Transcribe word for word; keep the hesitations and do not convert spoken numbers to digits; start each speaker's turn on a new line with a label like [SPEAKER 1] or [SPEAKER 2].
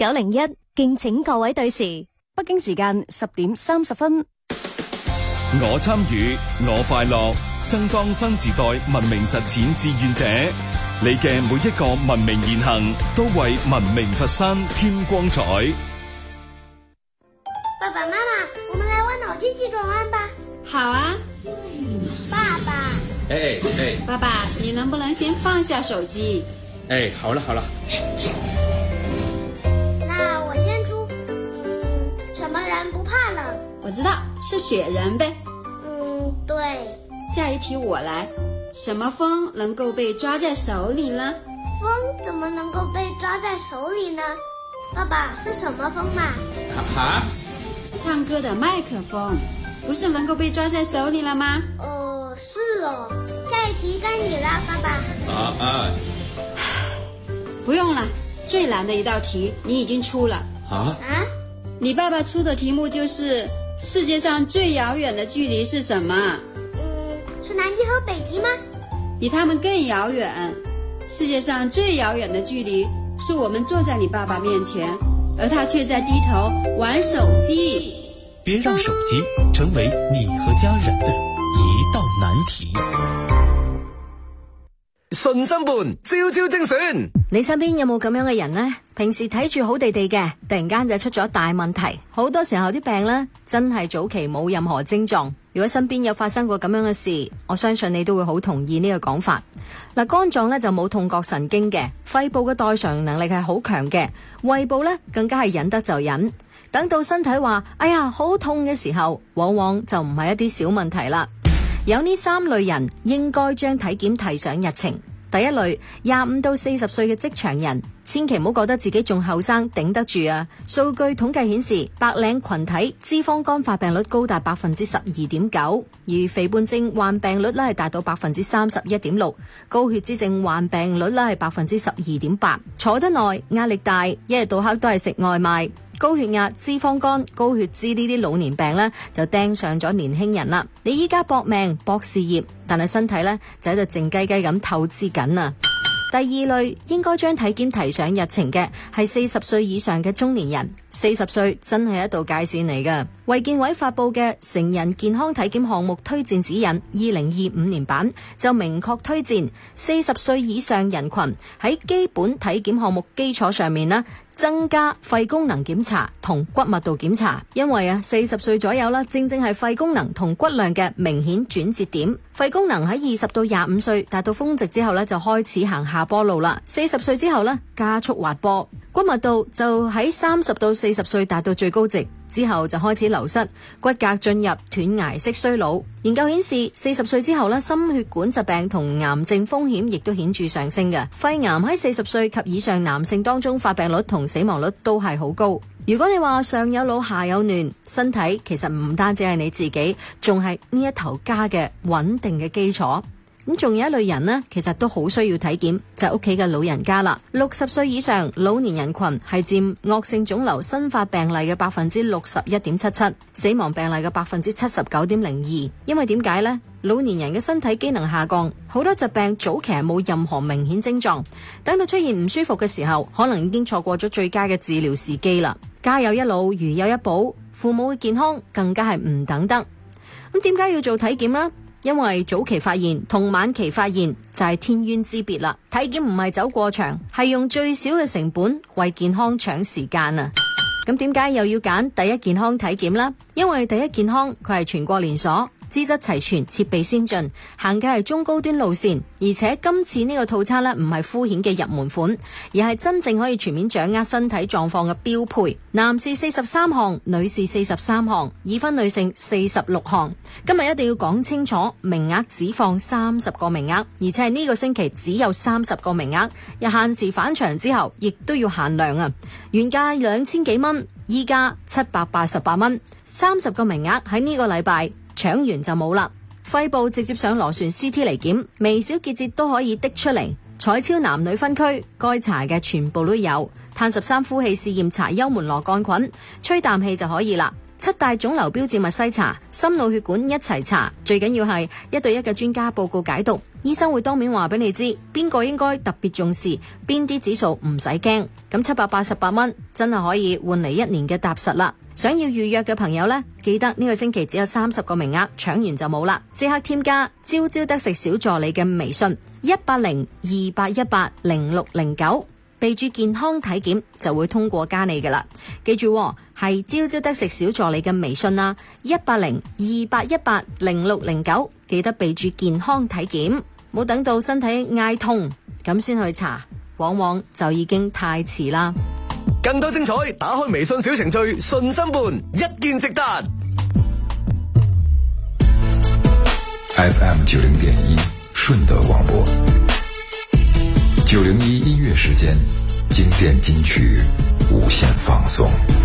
[SPEAKER 1] 九零一，敬請各位對時。
[SPEAKER 2] 北京時間十點三十分。
[SPEAKER 3] 我參與，我快樂，爭當新時代文明實踐志願者。你嘅每一個文明言行，都為文明佛山添光彩。
[SPEAKER 4] 爸爸媽媽，我們來玩腦筋急轉彎吧。
[SPEAKER 5] 好啊。
[SPEAKER 4] 爸爸。
[SPEAKER 6] 哎哎，
[SPEAKER 5] 爸爸，你能不能先放下手機？
[SPEAKER 6] 哎，好了好了。
[SPEAKER 4] 那我先出。嗯，什麼人不怕冷？
[SPEAKER 5] 我知道，是雪人唄。
[SPEAKER 4] 嗯，對。
[SPEAKER 5] 下一題我來。什麼風能夠被抓在手裏呢？
[SPEAKER 4] 風怎麼能夠被抓在手裏呢？爸爸，是什麼風嘛？
[SPEAKER 6] 啊？
[SPEAKER 5] 唱歌的麥克風，不是能夠被抓在手裏了嗎？
[SPEAKER 4] 哦，是哦。下一題該你了，爸爸。
[SPEAKER 6] 啊啊！
[SPEAKER 5] 不用了，最難的一道題你已經出了。
[SPEAKER 6] 啊？
[SPEAKER 4] 啊？
[SPEAKER 5] 你爸爸出的題目就是世界上最遙遠的距離是什麼？
[SPEAKER 4] 是南極和北極嗎？
[SPEAKER 5] 比他們更遙遠。世界上最遙遠的距離是我們坐在你爸爸面前，而他卻在低頭玩手機。
[SPEAKER 7] 別讓手機成為你和家人的一道難題。
[SPEAKER 8] 信心伴朝朝精選。
[SPEAKER 2] 你身邊有冇咁樣嘅人呢？平時睇住好地地嘅，突然間就出咗大問題。好多時候啲病呢，真係早期冇任何症狀。如果身邊有發生過咁樣嘅事，我相信你都會好同意呢個講法。嗱，肝臟呢就冇痛覺神經嘅，肺部嘅代償能力係好強嘅，胃部呢更加係忍得就忍。等到身體話哎呀好痛嘅時候，往往就唔係一啲小問題啦。有呢三類人應該將體檢提上日程。第一類，廿五到四十歲嘅職場人，千祈唔好覺得自己仲後生頂得住啊！數據統計顯示，白領群體脂肪肝發病率高達百分之十二點九，而肥胖症患病率咧係達到百分之三十一點六，高血脂症患病率咧係百分之十二點八。坐得耐，壓力大，一日到黑都係食外賣。高血壓、脂肪肝、高血脂呢啲老年病呢，就盯上咗年輕人啦。你依家搏命搏事業，但係身體呢，就喺度靜雞雞咁透支緊啊。第二類應該將體檢提上日程嘅係四十歲以上嘅中年人。四十歲真係一道界線嚟㗎。衛健委發佈嘅成人健康體檢項目推薦指引二零二五年版就明確推薦四十歲以上人群喺基本體檢項目基礎上面呢，增加肺功能檢查同骨密度檢查。因為啊四十歲左右啦，正正係肺功能同骨量嘅明顯轉折點。肺功能喺二十到廿五歲達到峰值之後呢，就開始行下坡路啦。四十歲之後呢，加速滑坡。骨密度就喺三十到四十歲達到最高值之後就開始流失，骨骼進入斷崖式衰老。研究顯示，四十歲之後呢，心血管疾病同癌症風險亦都顯著上升嘅。肺癌喺四十歲及以上男性當中發病率同死亡率都係好高。如果你話上有老下有嫩，身體其實唔單止係你自己，仲係呢一頭家嘅穩定嘅基礎。咁仲有一類人呢，其實都好需要體檢，就係屋企嘅老人家啦。六十歲以上老年人群係佔惡性腫瘤新發病例嘅百分之六十一點七七，死亡病例嘅百分之七十九點零二。因為點解呢？老年人嘅身體機能下降，好多疾病早期係冇任何明顯症狀，等到出現唔舒服嘅時候，可能已經錯過咗最佳嘅治療時機啦。家有一老，如有一寶，父母嘅健康更加係唔等得。咁點解要做體檢呢？因為早期發現同晚期發現就係天淵之別啦。體檢唔係走過場，係用最少嘅成本為健康搶時間啊！咁點解又要揀第一健康體檢啦？因為第一健康佢係全國連鎖，資質齊全，設備先進，行嘅係中高端路線，而且今次呢個套餐呢，唔係敷衍嘅入門款，而係真正可以全面掌握身體狀況嘅標配。男士四十三項，女士四十三項，已婚女性四十六項。今日一定要講清楚，名額只放三十個名額，而且係呢個星期只有三十個名額，日限時返場之後亦都要限量啊！原價兩千幾蚊，依家七百八十八蚊，三十個名額喺呢個禮拜搶完就冇啦。肺部直接上螺旋 C T 嚟檢，微小結節都可以滴出嚟。彩超男女分區，該查嘅全部都有。碳十三呼氣試驗查幽門螺桿菌，吹啖氣就可以啦。 七大腫瘤標誌物篩查，心腦血管一齊查，最緊要係一對一嘅專家報告解讀，醫生會當面話俾你知邊個應該特別重視，邊啲指數唔使驚。咁七百八十八蚊真係可以換嚟一年嘅踏實啦。想要預約嘅朋友呢，記得呢個星期只有三十個名額，搶完就冇啦。即刻添加朝朝得食小助理嘅微信一八零二八一八零六零九，備注健康體檢就會通過加你噶啦。記住係朝朝得食小助理嘅微信啦，一八零二八一八零六零九，記得備注健康體檢，冇等到身體嗌痛咁先去查，往往就已經太遲啦。
[SPEAKER 8] 更多精彩，打開微信小程序順心伴，一鍵直達。
[SPEAKER 9] F M 九零點一順德廣播，九零一音樂時間，經典金曲無限放送。